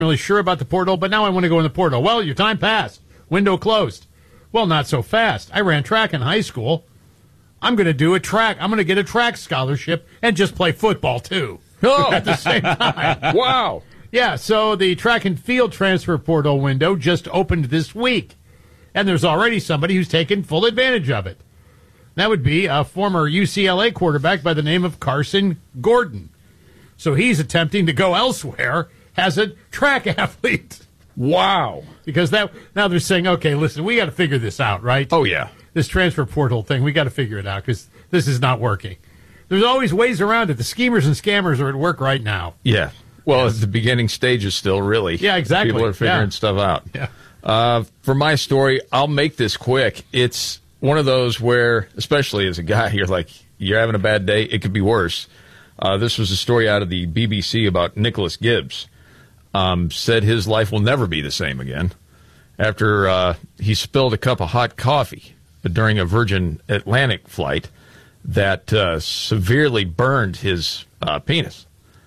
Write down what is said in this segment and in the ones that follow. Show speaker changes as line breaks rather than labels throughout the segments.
really sure about the portal, but now I want to go in the portal. Well, your time passed. Window closed. Well, not so fast. I ran track in high school. I'm going to do a track. I'm going to get a track scholarship and just play football, too.
Oh.
At the same time.
Wow.
Yeah, so the track and field transfer portal window just opened this week. And there's already somebody who's taken full advantage of it. That would be a former UCLA quarterback by the name of Carson Gordon. So he's attempting to go elsewhere as a track athlete.
Wow.
Because now they're saying, okay, listen, we got to figure this out, right?
Oh, yeah.
This transfer portal thing, we got to figure it out because this is not working. There's always ways around it. The schemers and scammers are at work right now.
Yeah. Well, it's the beginning stages still, really.
Yeah, exactly.
People are figuring stuff out.
Yeah.
For my story, I'll make this quick. It's one of those where, especially as a guy, you're having a bad day. It could be worse. This was a story out of the BBC about Nicholas Gibbs. Said his life will never be the same again after he spilled a cup of hot coffee during a Virgin Atlantic flight that severely burned his penis.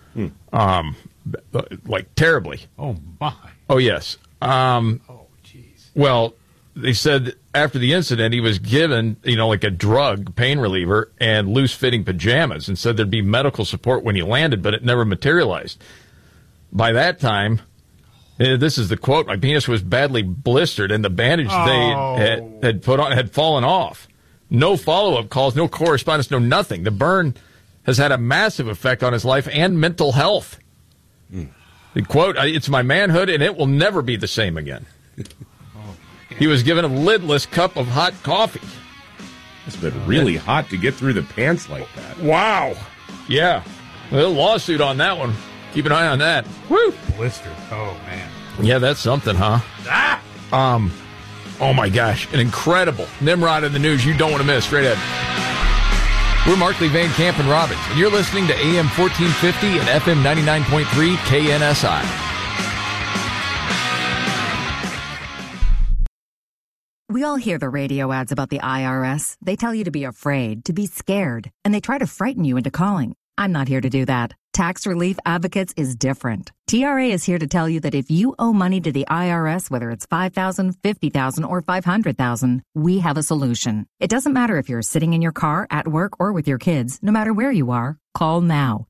Terribly.
Oh, my.
Oh, yes.
Oh, jeez.
Well, they said after the incident, he was given, a drug, pain reliever, and loose-fitting pajamas, and said there'd be medical support when he landed, but it never materialized. By that time, this is the quote, my penis was badly blistered, and the bandage they had put on had fallen off. No follow-up calls, no correspondence, no nothing. The burn has had a massive effect on his life and mental health. The quote, it's my manhood, and it will never be the same again. He was given a lidless cup of hot coffee.
It's been really hot to get through the pants like that.
Wow. Yeah. A little lawsuit on that one. Keep an eye on that.
Woo! Blistered. Oh, man.
Yeah, that's something, huh? Oh, my gosh. An incredible Nimrod in the news you don't want to miss. Straight ahead. We're Markley, Van Camp, and Robbins, and you're listening to AM 1450 and FM 99.3 KNSI.
We all hear the radio ads about the IRS. They tell you to be afraid, to be scared, and they try to frighten you into calling. I'm not here to do that. Tax Relief Advocates is different. TRA is here to tell you that if you owe money to the IRS, whether it's $5,000, $50,000, or $500,000, we have a solution. It doesn't matter if you're sitting in your car, at work, or with your kids. No matter where you are, call now.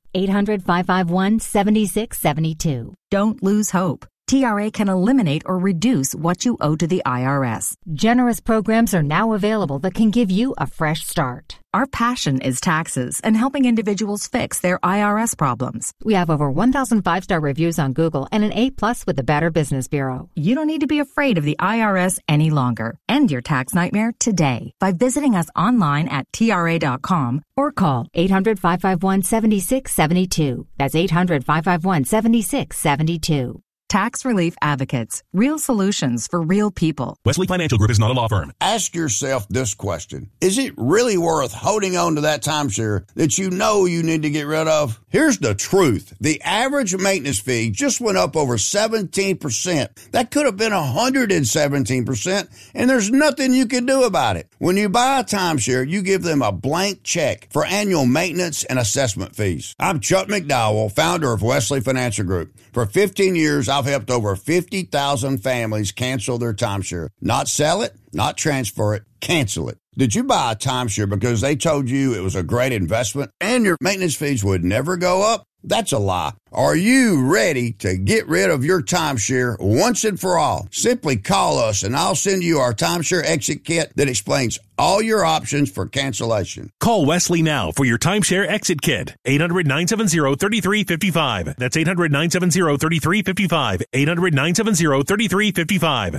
800-551-7672. Don't lose hope. TRA can eliminate or reduce what you owe to the IRS. Generous programs are now available that can give you a fresh start. Our passion is taxes and helping individuals fix their IRS problems. We have over 1,000 5-star reviews on Google and an A+ with the Better Business Bureau. You don't need to be afraid of the IRS any longer. End your tax nightmare today by visiting us online at TRA.com or call 800-551-7672. That's 800-551-7672. Tax Relief Advocates. Real solutions for real people.
Wesley Financial Group is not a law firm.
Ask yourself this question. Is it really worth holding on to that timeshare that you know you need to get rid of? Here's the truth. The average maintenance fee just went up over 17%. That could have been 117%, and there's nothing you can do about it. When you buy a timeshare, you give them a blank check for annual maintenance and assessment fees. I'm Chuck McDowell, founder of Wesley Financial Group. For 15 years, I've helped over 50,000 families cancel their timeshare. Not sell it, not transfer it, cancel it. Did you buy a timeshare because they told you it was a great investment and your maintenance fees would never go up? That's a lie. Are you ready to get rid of your timeshare once and for all? Simply call us and I'll send you our timeshare exit kit that explains all your options for cancellation.
Call Wesley now for your timeshare exit kit. 800-970-3355. That's 800-970-3355. 800-970-3355.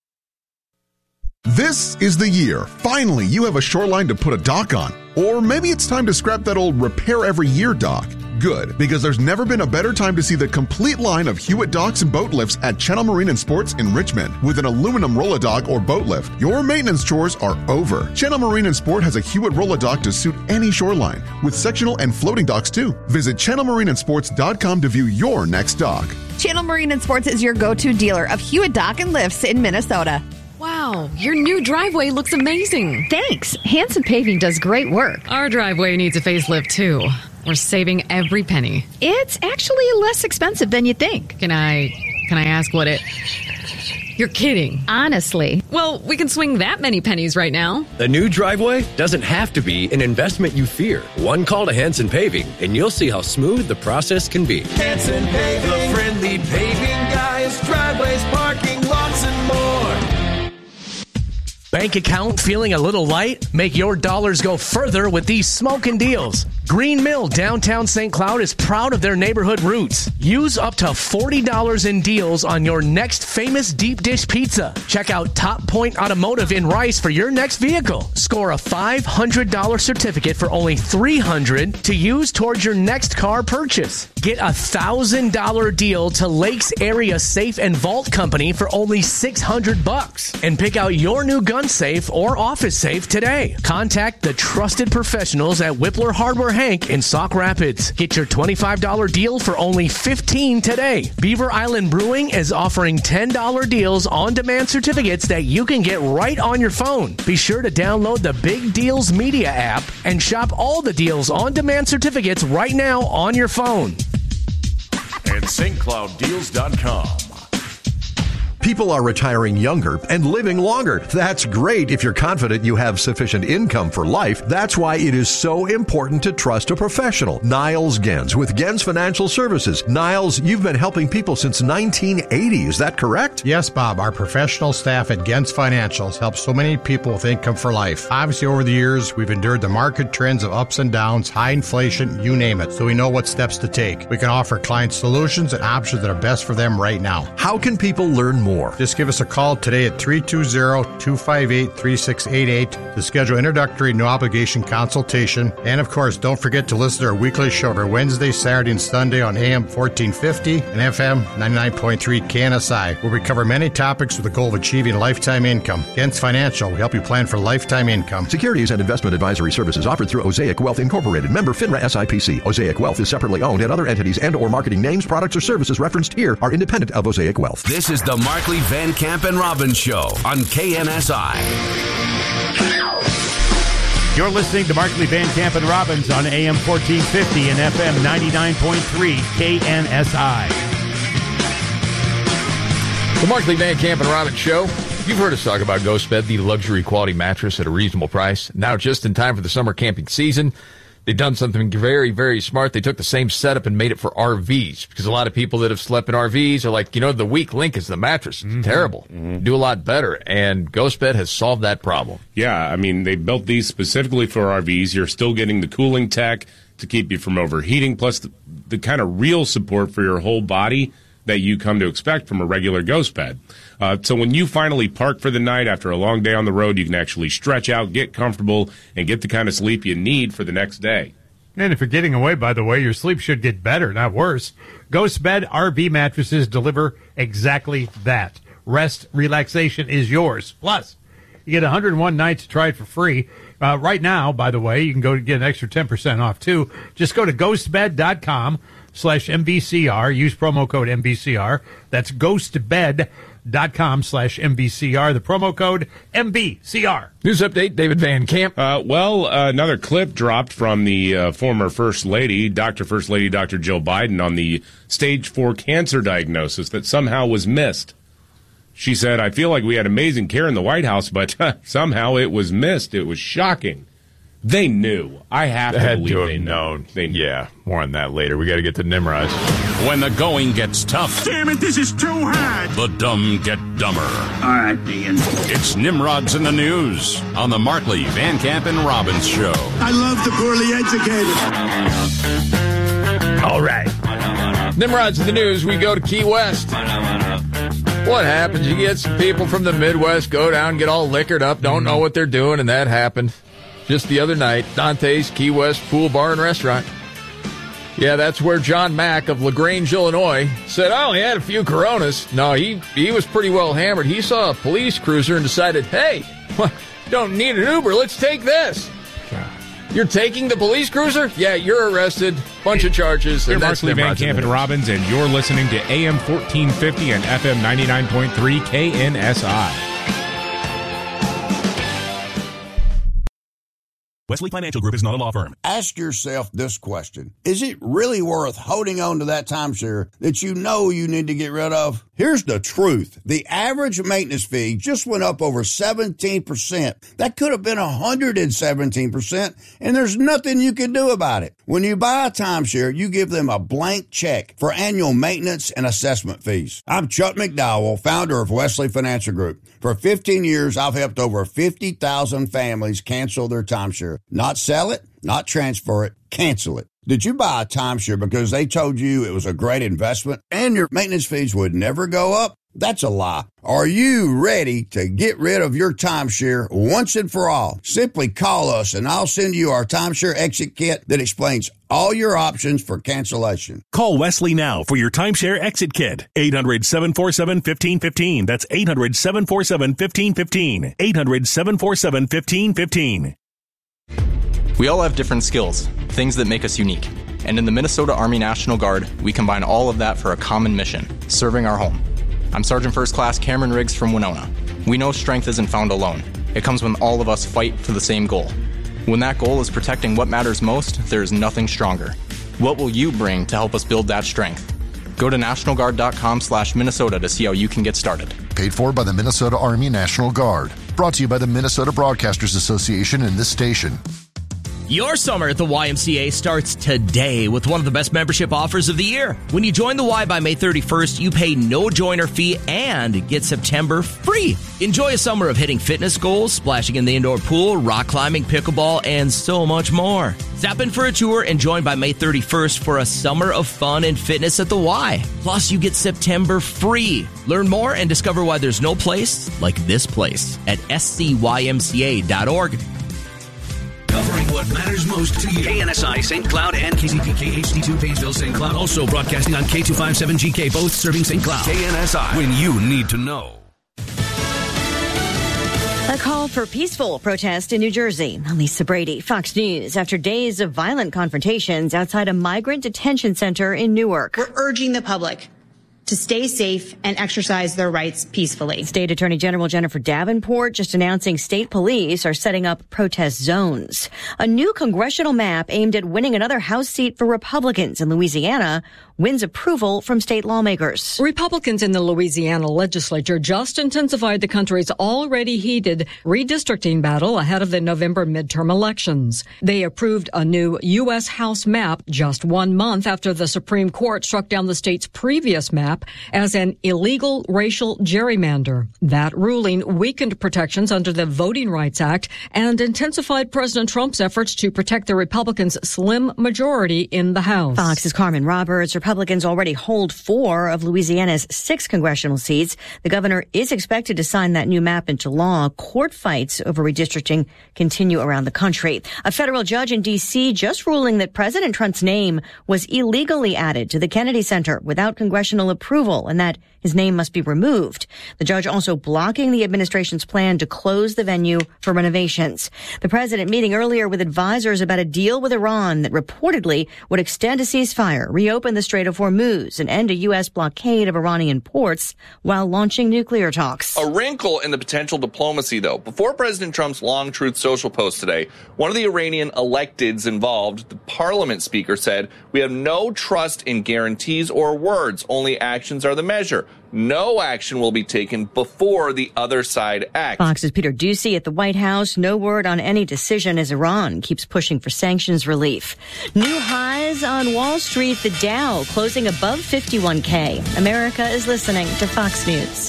This is the year. Finally, you have a shoreline to put a dock on. Or maybe it's time to scrap that old repair every year dock. Good, because there's never been a better time to see the complete line of Hewitt docks and boat lifts at Channel Marine and Sports in Richmond. With an aluminum roll-a-dock or boat lift, your maintenance chores are over. Channel Marine and Sport has a Hewitt roll-a-dock to suit any shoreline, with sectional and floating docks too. Visit channelmarineandsports.com to view your next dock.
Channel Marine and Sports is your go-to dealer of Hewitt dock and lifts in Minnesota.
Wow, your new driveway looks amazing.
Thanks. Hanson Paving does great work.
Our driveway needs a facelift, too. We're saving every penny.
It's actually less expensive than you think.
Can I Can I ask what it... You're kidding.
Honestly.
Well, we can swing that many pennies right now.
A new driveway doesn't have to be an investment you fear. One call to Hanson Paving, and you'll see how smooth the process can be.
Hanson Paving, the friendly paving guys, driveways, parking lots, and more.
Bank account feeling a little light? Make your dollars go further with these smoking deals. Green Mill downtown St. Cloud is proud of their neighborhood roots. Use up to $40 in deals on your next famous deep dish pizza. Check out Top Point Automotive in Rice for your next vehicle. Score a $500 certificate for only $300 to use towards your next car purchase. Get a $1,000 deal to Lakes Area Safe and Vault Company for only $600. And pick out your new gun safe or office safe today. Contact the trusted professionals at Whippler Hardware Hank in Sauk Rapids. Get your $25 deal for only $15 today. Beaver Island Brewing is offering $10 deals on demand certificates that you can get right on your phone. Be sure to download the Big Deals Media app and shop all the deals on demand certificates right now on your phone.
And StCloudDeals.com.
People are retiring younger and living longer. That's great if you're confident you have sufficient income for life. That's why it is so important to trust a professional. Niles Gens with Gens Financial Services. Niles, you've been helping people since 1980. Is that correct?
Yes, Bob. Our professional staff at Gens Financials help so many people with income for life. Obviously, over the years, we've endured the market trends of ups and downs, high inflation, you name it, so we know what steps to take. We can offer clients solutions and options that are best for them right now.
How can people learn more?
Just give us a call today at 320-258-3688 to schedule introductory no obligation consultation. And of course, don't forget to listen to our weekly show every Wednesday, Saturday, and Sunday on AM 1450 and FM 99.3 KNSI, where we cover many topics with the goal of achieving lifetime income. Gens Financial will help you plan for lifetime income.
Securities and investment advisory services offered through Osaic Wealth Incorporated, member FINRA SIPC. Osaic Wealth is separately owned, and other entities and or marketing names, products, or services referenced here are independent of Osaic Wealth.
This is the Markley, Van Camp, and Robbins Show on KNSI.
You're listening to Markley, Van Camp, and Robbins on AM 1450 and FM 99.3 KNSI.
The Markley, Van Camp, and Robbins Show. You've heard us talk about GhostBed, the luxury quality mattress at a reasonable price. Now, just in time for the summer camping season, they've done something very, very smart. They took the same setup and made it for RVs, because a lot of people that have slept in RVs are like, the weak link is the mattress. It's terrible. Do a lot better. And GhostBed has solved that problem.
Yeah, I mean, they built these specifically for RVs. You're still getting the cooling tech to keep you from overheating, plus the kind of real support for your whole body that you come to expect from a regular GhostBed. So when you finally park for the night after a long day on the road, you can actually stretch out, get comfortable, and get the kind of sleep you need for the next day.
And if you're getting away, by the way, your sleep should get better, not worse. GhostBed RV mattresses deliver exactly that. Rest, relaxation is yours. Plus, you get 101 nights to try it for free. Right now, by the way, you can go to get an extra 10% off, too. Just go to ghostbed.com/MVCR. Use promo code MVCR. That's ghostbed.com/MVCR. The promo code MVCR.
News update, David Van Camp.
Another clip dropped from the former First Lady, Dr. Jill Biden, on the stage 4 cancer diagnosis that somehow was missed. She said, "I feel like we had amazing care in the White House, but somehow it was missed. It was shocking." They knew. I have to believe they know.
Yeah, more on that later. We got to get to Nimrod.
When the going gets tough.
Damn it, this is too hard.
The dumb get dumber.
All right, Ian.
It's Nimrod's in the News on the Markley, Van Camp, and Robbins Show.
I love the poorly educated.
All right. Nimrod's in the News. We go to Key West. What happens? You get some people from the Midwest go down, get all liquored up, don't know what they're doing, and that happened just the other night. Dante's Key West Pool Bar and Restaurant. Yeah, that's where John Mack of LaGrange, Illinois, said, I only had a few Coronas. No, he was pretty well hammered. He saw a police cruiser and decided, hey, don't need an Uber, let's take this. You're taking the police cruiser? Yeah, you're arrested. Bunch of charges.
We're Markley, Van Camp, and Robbins, and you're listening to AM 1450 and FM 99.3 KNSI.
Wesley Financial Group is not a law firm.
Ask yourself this question. Is it really worth holding on to that timeshare that you know you need to get rid of? Here's the truth. The average maintenance fee just went up over 17%. That could have been 117%, and there's nothing you can do about it. When you buy a timeshare, you give them a blank check for annual maintenance and assessment fees. I'm Chuck McDowell, founder of Wesley Financial Group. For 15 years, I've helped over 50,000 families cancel their timeshare. Not sell it, not transfer it, cancel it. Did you buy a timeshare because they told you it was a great investment and your maintenance fees would never go up? That's a lie. Are you ready to get rid of your timeshare once and for all? Simply call us and I'll send you our timeshare exit kit that explains all your options for cancellation.
Call Wesley now for your timeshare exit kit. 800-747-1515. That's 800-747-1515. 800-747-1515.
We all have different skills, things that make us unique. And in the Minnesota Army National Guard, we combine all of that for a common mission, serving our home. I'm Sergeant First Class Cameron Riggs from Winona. We know strength isn't found alone. It comes when all of us fight for the same goal. When that goal is protecting what matters most, there is nothing stronger. What will you bring to help us build that strength? Go to nationalguard.com/Minnesota to see how you can get started.
Paid for by the Minnesota Army National Guard. Brought to you by the Minnesota Broadcasters Association and this station.
Your summer at the YMCA starts today with one of the best membership offers of the year. When you join the Y by May 31st, you pay no joiner fee and get September free. Enjoy a summer of hitting fitness goals, splashing in the indoor pool, rock climbing, pickleball, and so much more. Zap in for a tour and join by May 31st for a summer of fun and fitness at the Y. Plus, you get September free. Learn more and discover why there's no place like this place at scymca.org.
Covering what matters most to you. KNSI St. Cloud and KCPK HD2 Painesville St. Cloud. Also broadcasting on K257GK, both serving St. Cloud. KNSI, when you need to know.
A call for peaceful protest in New Jersey. Lisa Brady, Fox News. After days of violent confrontations outside a migrant detention center in Newark.
We're urging the public to stay safe and exercise their rights peacefully.
State Attorney General Jennifer Davenport just announcing state police are setting up protest zones. A new congressional map aimed at winning another House seat for Republicans in Louisiana wins approval from state lawmakers.
Republicans in the Louisiana legislature just intensified the country's already heated redistricting battle ahead of the November midterm elections. They approved a new U.S. House map just 1 month after the Supreme Court struck down the state's previous map as an illegal racial gerrymander. That ruling weakened protections under the Voting Rights Act and intensified President Trump's efforts to protect the Republicans' slim majority in the House.
Fox's Carmen Roberts. Republicans already hold 4 of Louisiana's 6 congressional seats. The governor is expected to sign that new map into law. Court fights over redistricting continue around the country. A federal judge in D.C. just ruling that President Trump's name was illegally added to the Kennedy Center without congressional approval and that his name must be removed. The judge also blocking the administration's plan to close the venue for renovations. The president meeting earlier with advisors about a deal with Iran that reportedly would extend a ceasefire, reopen the Strait of Hormuz, and end a U.S. blockade of Iranian ports while launching nuclear talks.
A wrinkle in the potential diplomacy, though. Before President Trump's long Truth Social post today, one of the Iranian electeds involved, the parliament speaker, said, "We have no trust in guarantees or words. Only actions are the measure. No action will be taken before the other side acts."
Fox's Peter Doocy at the White House. No word on any decision as Iran keeps pushing for sanctions relief. New highs on Wall Street. The Dow closing above 51K. America is listening to Fox News.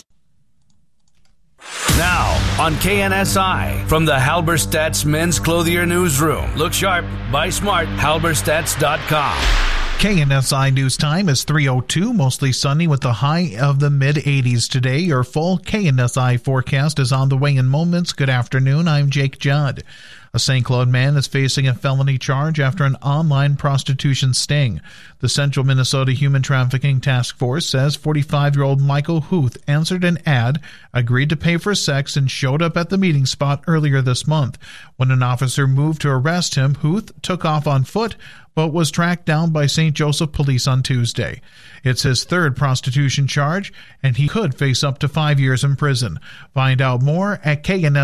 Now on KNSI from the Halberstadt's Men's Clothier Newsroom. Look sharp, buy smart, halberstadts.com.
KNSI News Time is 3:02, mostly sunny with a high of the mid-80s today. Your full KNSI forecast is on the way in moments. Good afternoon, I'm Jake Judd. A St. Cloud man is facing a felony charge after an online prostitution sting. The Central Minnesota Human Trafficking Task Force says 45-year-old Michael Huth answered an ad, agreed to pay for sex, and showed up at the meeting spot earlier this month. When an officer moved to arrest him, Huth took off on foot, but was tracked down by St. Joseph police on Tuesday. It's his third prostitution charge, and he could face up to 5 years in prison. Find out more at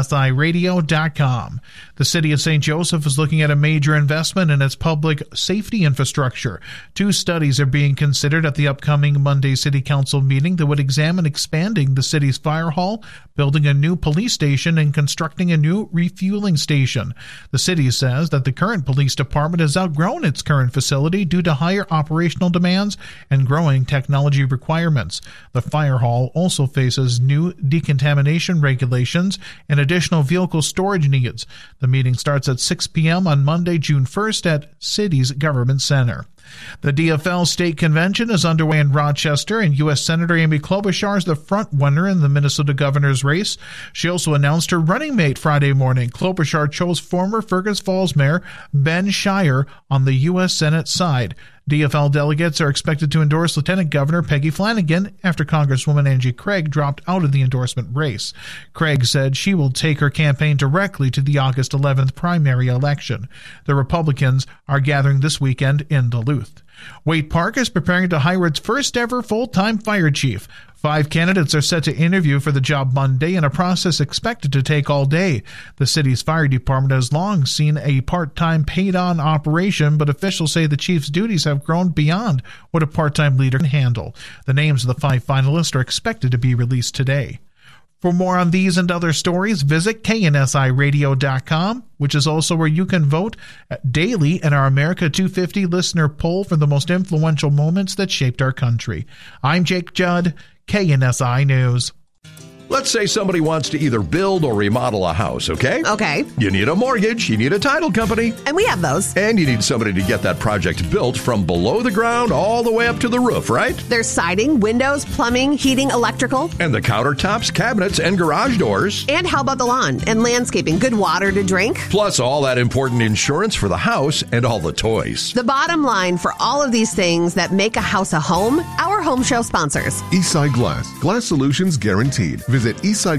KNSIRadio.com. The city of St. Joseph is looking at a major investment in its public safety infrastructure. 2 studies are being considered at the upcoming Monday City Council meeting that would examine expanding the city's fire hall, building a new police station, and constructing a new refueling station. The city says that the current police department has outgrown its current facility due to higher operational demands and growing technology requirements. The fire hall also faces new decontamination regulations and additional vehicle storage needs. The meeting starts at 6 p.m. on Monday, June 1st at City's Government Center. The DFL State Convention is underway in Rochester, and U.S. Senator Amy Klobuchar is the front runner in the Minnesota governor's race. She also announced her running mate Friday morning. Klobuchar chose former Fergus Falls Mayor Ben Shire on the U.S. Senate side. DFL delegates are expected to endorse Lieutenant Governor Peggy Flanagan after Congresswoman Angie Craig dropped out of the endorsement race. Craig said she will take her campaign directly to the August 11th primary election. The Republicans are gathering this weekend in Duluth. Waite Park is preparing to hire its first ever full-time fire chief. 5 candidates are set to interview for the job Monday in a process expected to take all day. The city's fire department has long seen a part-time paid-on operation, but officials say the chief's duties have grown beyond what a part-time leader can handle. The names of the 5 finalists are expected to be released today. For more on these and other stories, visit KNSIRadio.com, which is also where you can vote daily in our America 250 listener poll for the most influential moments that shaped our country. I'm Jake Judd, KNSI News.
Let's say somebody wants to either build or remodel a house, okay?
Okay.
You need a mortgage, you need a title company.
And we have those.
And you need somebody to get that project built from below the ground all the way up to the roof, right?
There's siding, windows, plumbing, heating, electrical.
And the countertops, cabinets, and garage doors.
And how about the lawn and landscaping? Good water to drink?
Plus all that important insurance for the house and all the toys.
The bottom line for all of these things that make a house a home, our home show sponsors.
Eastside Glass. Glass solutions guaranteed. Visit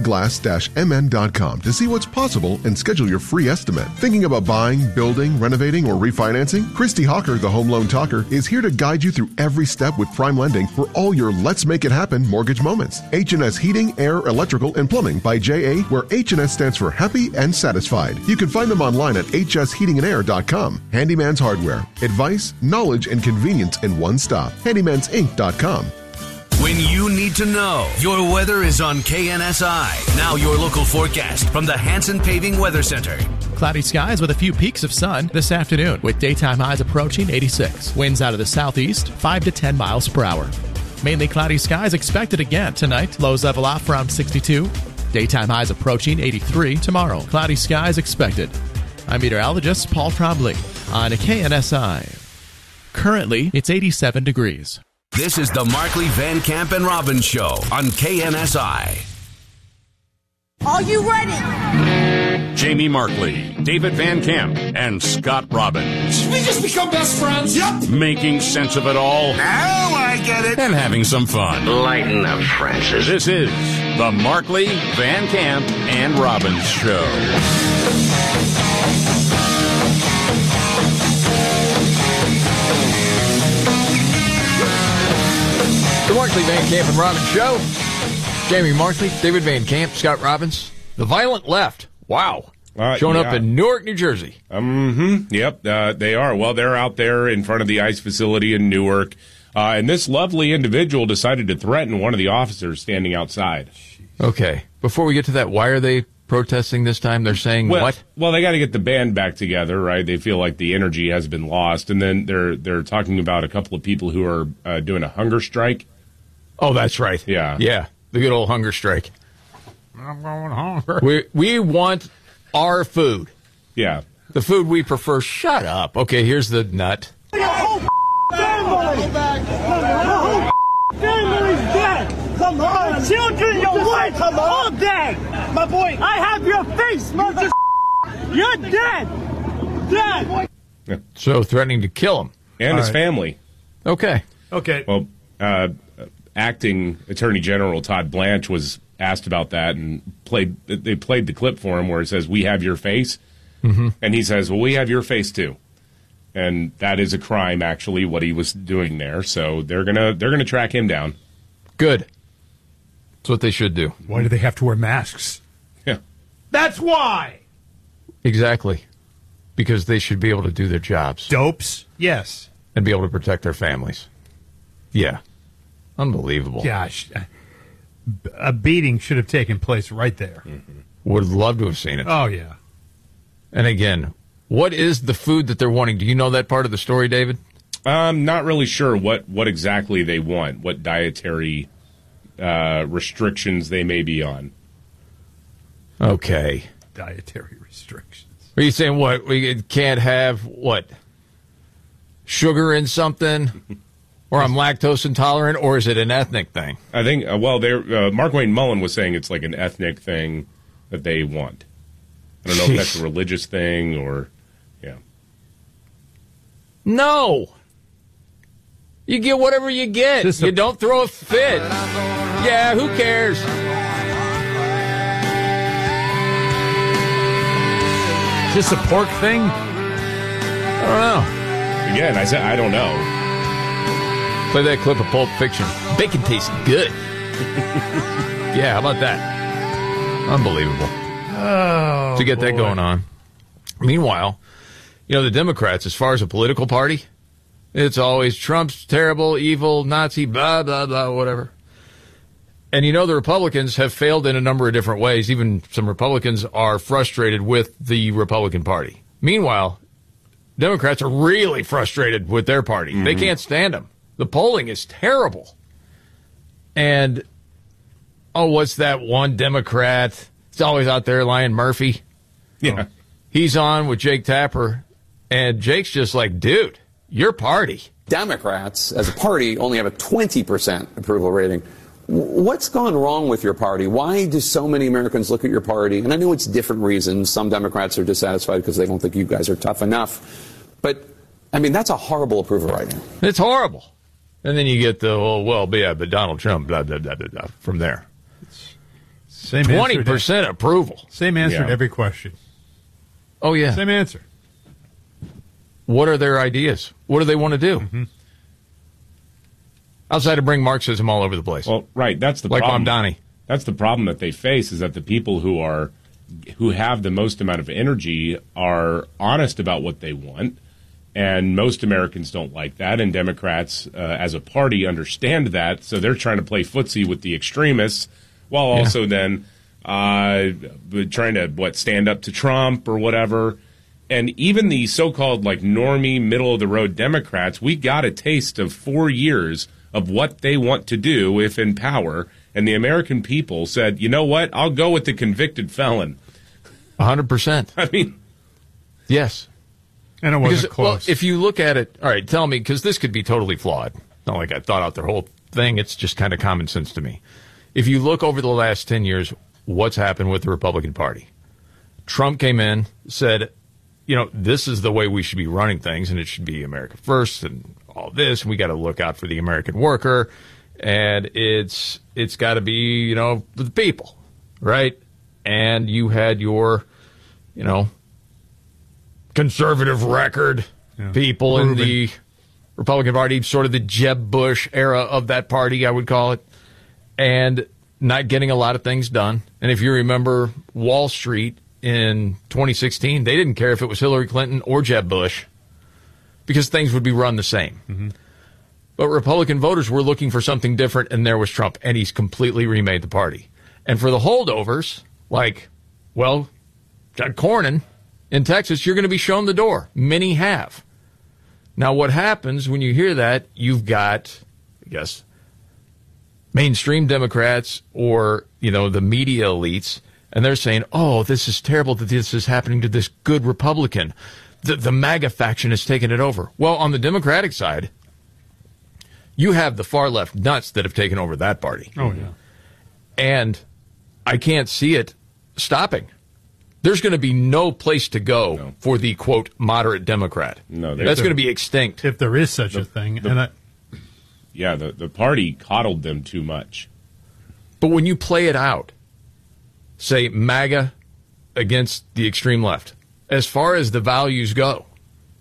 eastsideglass-mn.com to see what's possible and schedule your free estimate. Thinking about buying, building, renovating, or refinancing? Christy Hawker, the Home Loan Talker, is here to guide you through every step with Prime Lending for all your Let's Make It Happen mortgage moments. H&S Heating, Air, Electrical, and Plumbing by J.A., where H&S stands for Happy and Satisfied. You can find them online at hsheatingandair.com. Handyman's Hardware. Advice, knowledge, and convenience in one stop. handymansinc.com.
When you need to know, your weather is on KNSI. Now your local forecast from the Hanson Paving Weather Center.
Cloudy skies with a few peaks of sun this afternoon, with daytime highs approaching 86. Winds out of the southeast, 5 to 10 miles per hour. Mainly cloudy skies expected again tonight. Lows level off around 62. Daytime highs approaching 83 tomorrow. Cloudy skies expected. I'm meteorologist Paul Trombley on KNSI. Currently, it's 87 degrees.
This is the Markley, Van Camp, and Robbins Show on KNSI.
Are you ready?
Jamie Markley, David Van Camp, and Scott Robbins.
Did we just become best friends? Yep.
Making sense of it all.
Now I get it.
And having some fun.
Lighten up, Francis.
This is the Markley, Van Camp, and Robbins Show.
The Markley, Van Camp, and Robbins Show. Jamie Markley, David Van Camp, Scott Robbins. The Violent Left. Wow. Showing up in Newark, New Jersey.
Yep, they are. Well, they're out there in front of the ICE facility in Newark. And this lovely individual decided to threaten one of the officers standing outside.
Okay. Before we get to that, why are they protesting this time? They're saying what?
Well, they got to get the band back together, right? They feel like the energy has been lost. And then they're talking about a couple of people who are doing a hunger strike.
Oh, that's right.
Yeah.
Yeah, the good old hunger strike. I'm going hungry. We want our food.
Yeah.
The food we prefer. Shut up. Okay, here's the nut.
Your whole family! Your whole family's dead! Come on! Your children, your wife, all dead! My boy, I have your face, mother! You're dead! Dead!
Yeah.
So threatening to kill him.
And his family.
Okay.
Well, acting Attorney General Todd Blanche was asked about that and they played the clip for him where it says, "We have your face." Mm-hmm. And he says, "Well, we have your face too." And that is a crime, actually, what he was doing there. So they're gonna track him down.
Good. That's what they should do.
Why do they have to wear masks?
Yeah.
That's why.
Exactly. Because they should be able to do their jobs.
Dopes? Yes.
And be able to protect their families. Yeah. Unbelievable.
Gosh. A beating should have taken place right there.
Mm-hmm. Would love to have seen it.
Oh, yeah.
And again, what is the food that they're wanting? Do you know that part of the story, David?
I'm not really sure what exactly they want, what dietary restrictions they may be on.
Okay.
Dietary restrictions.
Are you saying what? We can't have, what? Sugar in something? Or I'm lactose intolerant? Or is it an ethnic thing?
I think, Mark Wayne Mullen was saying it's like an ethnic thing that they want. I don't know if that's a religious thing or, yeah.
No. You get whatever you get. You don't throw a fit. Yeah, who cares?
Is this a pork thing?
I don't know.
Again, I said I don't know.
Play that clip of Pulp Fiction. Bacon tastes good. Yeah, how about that? Unbelievable.
Oh,
to get that going on. Meanwhile, the Democrats, as far as a political party, it's always Trump's terrible, evil, Nazi, blah, blah, blah, whatever. And the Republicans have failed in a number of different ways. Even some Republicans are frustrated with the Republican Party. Meanwhile, Democrats are really frustrated with their party. Mm-hmm. They can't stand them. The polling is terrible. And, what's that one Democrat? It's always out there, Ryan Murphy.
Yeah.
He's on with Jake Tapper, and Jake's just like, dude, your party.
Democrats, as a party, only have a 20% approval rating. What's gone wrong with your party? Why do so many Americans look at your party? And I know it's different reasons. Some Democrats are dissatisfied because they don't think you guys are tough enough. But, that's a horrible approval rating.
It's horrible. And then you get the, but Donald Trump, blah, blah, blah, blah, blah, from there.
Same
20% approval.
Same answer to every question.
Oh, yeah.
Same answer.
What are their ideas? What do they want to do?
Mm-hmm.
Outside of bring Marxism all over the place.
Well, right. That's the
problem. Like Mamdani.
That's the problem that they face, is that the people who have the most amount of energy are honest about what they want. And most Americans don't like that. And Democrats, as a party, understand that. So they're trying to play footsie with the extremists while also then trying to, stand up to Trump or whatever. And even the so-called, normie, middle-of-the-road Democrats, we got a taste of 4 years of what they want to do if in power. And the American people said, you know what? I'll go with the convicted felon.
100%.
Yes.
And it wasn't close.
Well, if you look at it, all right, tell me, because this could be totally flawed. Not like I thought out their whole thing. It's just kind of common sense to me. If you look over the last 10 years, what's happened with the Republican Party? Trump came in, said, this is the way we should be running things, and it should be America first and all this, and we got to look out for the American worker, and it's got to be, for the people, right? And you had your, conservative record people in the Republican Party, sort of the Jeb Bush era of that party, I would call it, and not getting a lot of things done. And if you remember Wall Street in 2016, they didn't care if it was Hillary Clinton or Jeb Bush because things would be run the same.
Mm-hmm.
But Republican voters were looking for something different, and there was Trump, and he's completely remade the party. And for the holdovers, John Cornyn in Texas, you're going to be shown the door. Many have. Now, what happens when you hear that, you've got, I guess, mainstream Democrats or, the media elites, and they're saying, this is terrible that this is happening to this good Republican. The MAGA faction has taken it over. Well, on the Democratic side, you have the far left nuts that have taken over that party.
Oh, yeah.
And I can't see it stopping. There's going to be no place to go for the, quote, moderate Democrat.
No,
that's going to be extinct.
If there is such a thing.
The party coddled them too much.
But when you play it out, say MAGA against the extreme left, as far as the values go,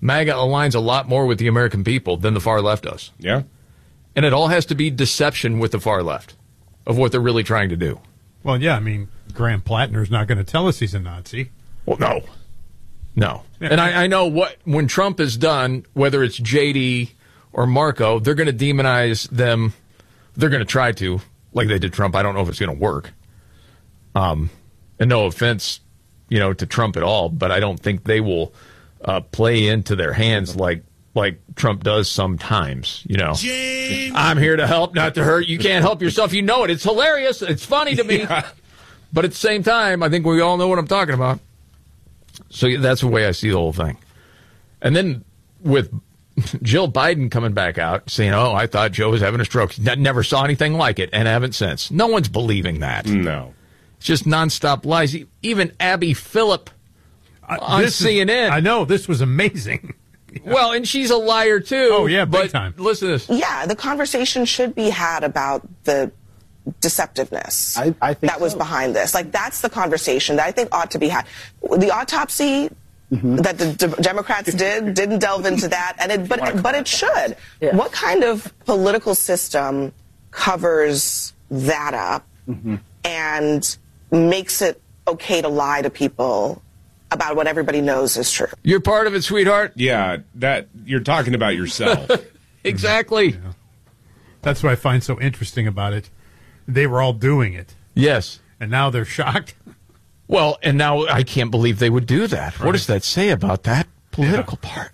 MAGA aligns a lot more with the American people than the far left does.
Yeah.
And it all has to be deception with the far left of what they're really trying to do.
Well, yeah, I mean, Graham Plattner's not going to tell us he's a Nazi.
Well, no. Yeah. And I know when Trump is done, whether it's JD or Marco, they're going to demonize them. They're going to try to, like they did Trump. I don't know if it's going to work. And no offense, to Trump at all, but I don't think they will play into their hands like Trump does sometimes. James. I'm here to help, not to hurt. You can't help yourself. You know it. It's hilarious. It's funny to me. Yeah. But at the same time, I think we all know what I'm talking about. So that's the way I see the whole thing. And then with Jill Biden coming back out saying, "Oh, I thought Joe was having a stroke. Never saw anything like it, and haven't since." No one's believing that.
No.
It's just nonstop lies. Even Abby Phillip on CNN.
I know. This was amazing.
Yeah. Well, and she's a liar, too.
Oh, yeah, big time.
Listen to this.
Yeah, the conversation should be had about the deceptiveness
I think
that was behind this. Like, that's the conversation that I think ought to be had. The autopsy that the Democrats didn't delve into that, but it should. Yeah. What kind of political system covers that up and makes it okay to lie to people about what everybody knows is true?
You're part of it, sweetheart.
Yeah, that you're talking about yourself.
Exactly.
Yeah. That's what I find so interesting about it. They were all doing it.
Yes.
And now they're shocked.
Well, and now I can't believe they would do that. Right. What does that say about that political part?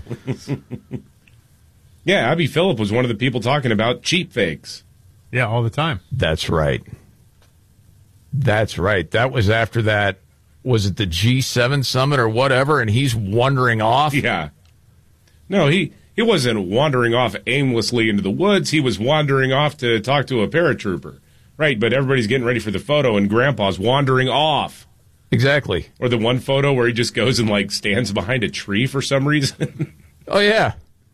Yeah, Abby Phillip was one of the people talking about cheap fakes.
Yeah, all the time.
That's right. That's right. That was after that, was it the G7 summit or whatever, and he's wandering off?
Yeah. No, he wasn't wandering off aimlessly into the woods. He was wandering off to talk to a paratrooper. Right, but everybody's getting ready for the photo, and Grandpa's wandering off.
Exactly.
Or the one photo where he just goes and, stands behind a tree for some reason.
Oh, yeah.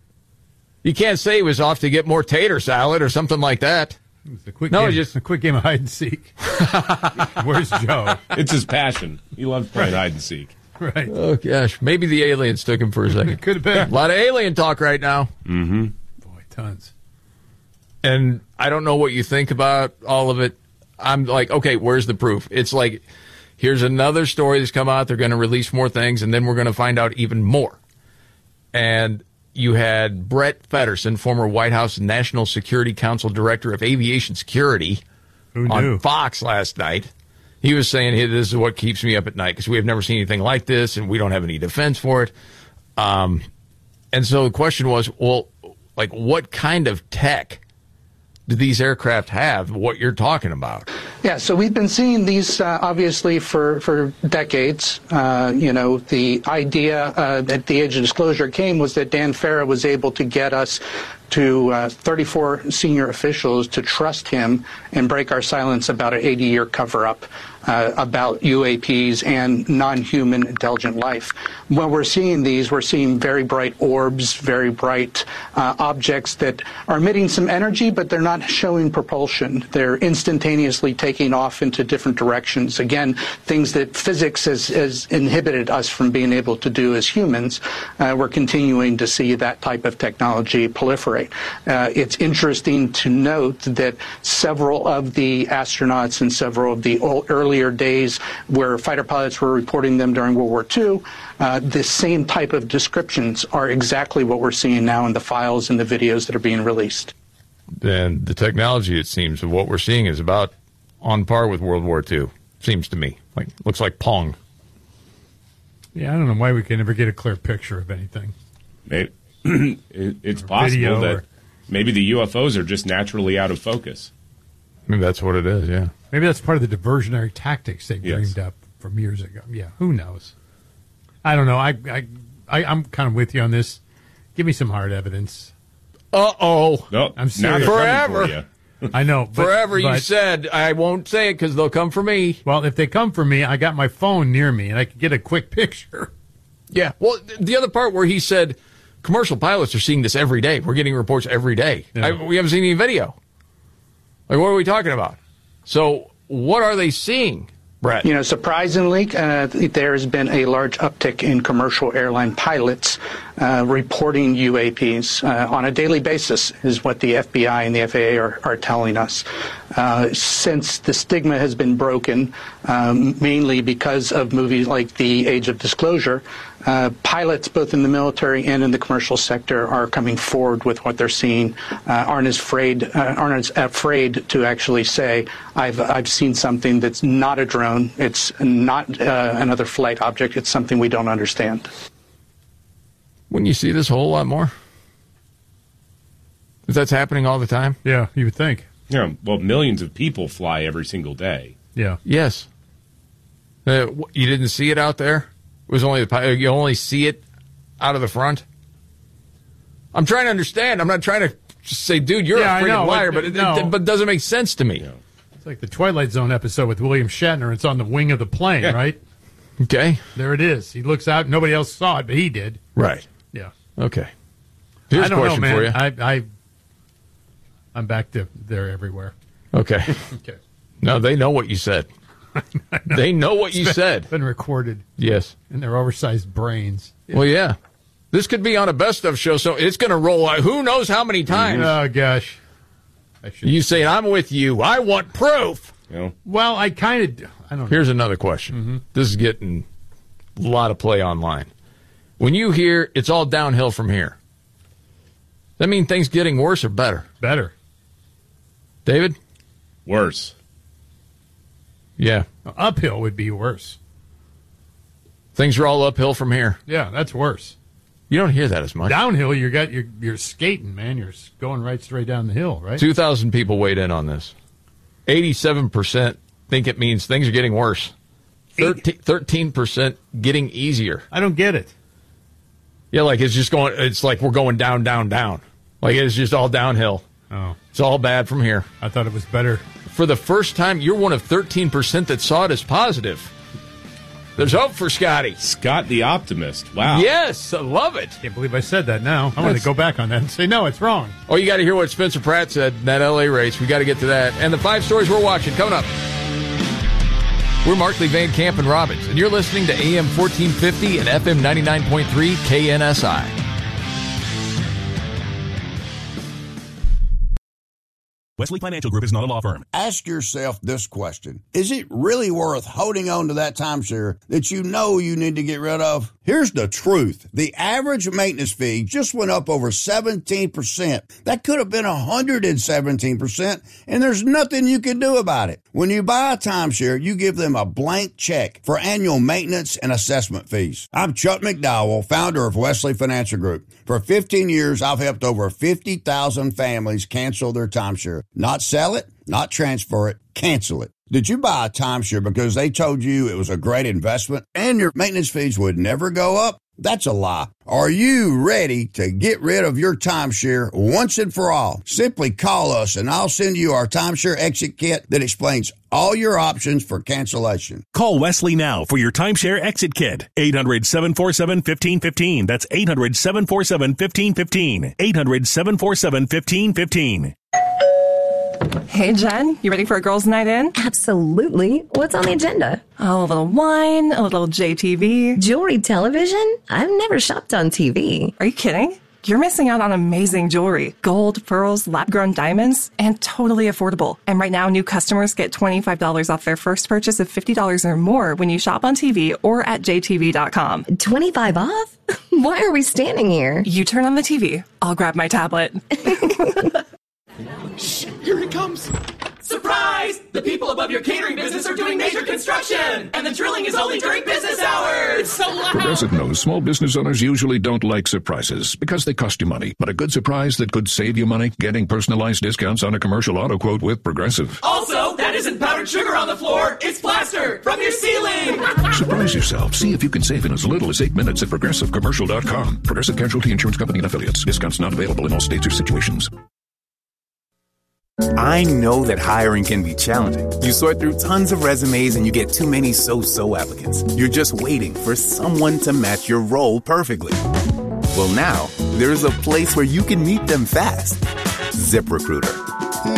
You can't say he was off to get more tater salad or something like that.
It's a quick game of hide and seek. Where's Joe?
It's his passion. He loves playing hide and seek.
Right.
Oh, gosh. Maybe the aliens took him for a second.
Could have been.
A lot of alien talk right now.
Mm-hmm.
Boy, tons.
And I don't know what you think about all of it. I'm like, okay, where's the proof? It's like, here's another story that's come out. They're going to release more things, and then we're going to find out even more. And you had Brett Fetterson, former White House National Security Council Director of Aviation Security, on Fox last night. He was saying, hey, this is what keeps me up at night because we have never seen anything like this, and we don't have any defense for it. And so the question was, well, what kind of tech do these aircraft have, what you're talking about?
Yeah, so we've been seeing these, obviously, for decades. The idea at the age of disclosure came was that Dan Farah was able to get us to 34 senior officials to trust him and break our silence about an 80-year cover-up about UAPs and non-human intelligent life. When we're seeing these, we're seeing very bright orbs, very bright objects that are emitting some energy, but they're not showing propulsion. They're instantaneously taking off into different directions. Again, things that physics has inhibited us from being able to do as humans. We're continuing to see that type of technology proliferate. It's interesting to note that several of the astronauts in several of the earlier days where fighter pilots were reporting them during World War II, the same type of descriptions are exactly what we're seeing now in the files and the videos that are being released.
And the technology, it seems, of what we're seeing is about on par with World War II, seems to me. Looks like Pong.
Yeah, I don't know why we can never get a clear picture of anything.
It's possible that maybe the UFOs are just naturally out of focus.
Maybe that's what it is, yeah.
Maybe that's part of the diversionary tactics they dreamed up from years ago. Yeah, who knows? I don't know. I'm kind of with you on this. Give me some hard evidence.
Uh-oh.
No,
I'm serious.
Forever.
I know.
Forever, you said. I won't say it because they'll come for me.
Well, if they come for me, I got my phone near me, and I could get a quick picture.
Yeah. Well, the other part where he said commercial pilots are seeing this every day. We're getting reports every day. Yeah. We haven't seen any video. What are we talking about? So what are they seeing? Brett.
Surprisingly, there has been a large uptick in commercial airline pilots reporting UAPs on a daily basis, is what the FBI and the FAA are telling us. Since the stigma has been broken, mainly because of movies like The Age of Disclosure, pilots both in the military and in the commercial sector are coming forward with what they're seeing, aren't as afraid to actually say, I've seen something that's not a drone, it's not another flight object, it's something we don't understand.
Wouldn't you see this a whole lot more? If that's happening all the time?
Yeah, you would think.
Yeah, well, millions of people fly every single day.
Yeah.
Yes. You didn't see it out there? It was only you only see it out of the front? I'm trying to understand. I'm not trying to just say, dude, you're a freaking liar, but it doesn't make sense to me.
Yeah. It's like the Twilight Zone episode with William Shatner. It's on the wing of the plane, right?
Okay.
There it is. He looks out. Nobody else saw it, but he did.
Right.
Yeah.
Okay. Here's a question for you.
I'm back to they're everywhere.
Okay.
Okay.
No, they know what you said. They know what you said.
It's been recorded.
Yes.
And their oversized brains.
Yeah. Well, yeah. This could be on a best of show, so it's going to roll out. Who knows how many times?
Oh, gosh.
You say, I'm with you. I want proof.
Well, I don't know.
Here's another question. Mm-hmm. This is getting a lot of play online. When you hear it's all downhill from here, that mean things getting worse or better?
Better.
David?
Worse.
Yeah.
Uphill would be worse.
Things are all uphill from here.
Yeah, that's worse.
You don't hear that as much.
Downhill, you're skating, man. You're going right straight down the hill, right?
2,000 people weighed in on this. 87% think it means things are getting worse. 13% getting easier.
I don't get it.
Yeah, like it's like we're going down, down, down. Like it's just all downhill.
Oh.
It's all bad from here.
I thought it was better.
For the first time, you're one of 13% that saw it as positive. There's hope for Scotty.
Scott the Optimist. Wow.
Yes, I love it.
Can't believe I said that now. I want to go back on that and say, no, it's wrong.
Oh, you got to hear what Spencer Pratt said in that L.A. race. We got to get to that. And the 5 stories we're watching coming up. We're Markley, Van Camp, and Robbins, and you're listening to AM 1450 and FM 99.3 KNSI.
Wesley Financial Group is not a law firm.
Ask yourself this question. Is it really worth holding on to that timeshare that you know you need to get rid of? Here's the truth. The average maintenance fee just went up over 17%. That could have been 117%, and there's nothing you can do about it. When you buy a timeshare, you give them a blank check for annual maintenance and assessment fees. I'm Chuck McDowell, founder of Wesley Financial Group. For 15 years, I've helped over 50,000 families cancel their timeshare. Not sell it, not transfer it, cancel it. Did you buy a timeshare because they told you it was a great investment and your maintenance fees would never go up? That's a lie. Are you ready to get rid of your timeshare once and for all? Simply call us and I'll send you our timeshare exit kit that explains all your options for cancellation.
Call Wesley now for your timeshare exit kit. 800-747-1515. That's 800-747-1515. 800-747-1515.
Hey, Jen, you ready for a girls' night in?
Absolutely. What's on the agenda?
Oh, a little wine, a little JTV.
Jewelry television? I've never shopped on TV.
Are you kidding? You're missing out on amazing jewelry. Gold, pearls, lab-grown diamonds, and totally affordable. And right now, new customers get $25 off their first purchase of $50 or more when you shop on TV or at jtv.com.
25 off? Why are we standing here?
You turn on the TV. I'll grab my tablet.
Shh, here it comes. Surprise! The people above your catering business are doing major construction, and the drilling is only during business hours. It's so loud.
Progressive knows small business owners usually don't like surprises because they cost you money. But a good surprise that could save you money, getting personalized discounts on a commercial auto quote with Progressive.
Also, that isn't powdered sugar on the floor. It's plaster from your ceiling.
Surprise yourself. See if you can save in as little as 8 minutes at ProgressiveCommercial.com. Progressive Casualty Insurance Company and Affiliates. Discounts not available in all states or situations.
I know that hiring can be challenging. You sort through tons of resumes and you get too many so-so applicants. You're just waiting for someone to match your role perfectly. Well, now, there's a place where you can meet them fast. ZipRecruiter.